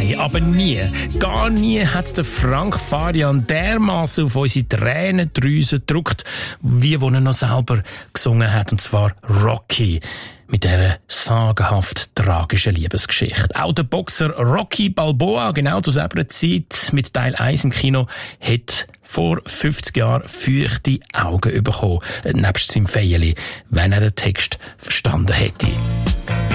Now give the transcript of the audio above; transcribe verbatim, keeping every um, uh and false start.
Nein, aber nie, gar nie hat der Frank Farian dermaßen auf unsere Tränendrüse gedrückt, wie wo er noch selber gesungen hat, und zwar Rocky. Mit dieser sagenhaft tragischen Liebesgeschichte. Auch der Boxer Rocky Balboa, genau zu selber Zeit, mit Teil eins im Kino, hat vor fünfzig Jahren feuchte Augen bekommen, nebst seinem Feierli, wenn er den Text verstanden hätte.